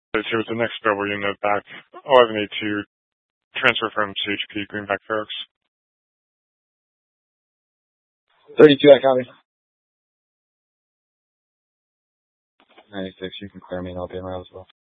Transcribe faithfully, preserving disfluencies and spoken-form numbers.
So with the next available unit back, eleven eighty-two, transfer from C H P, Greenback Barracks. thirty-two, I copy. ninety-six, you can clear me and I'll be in route as well.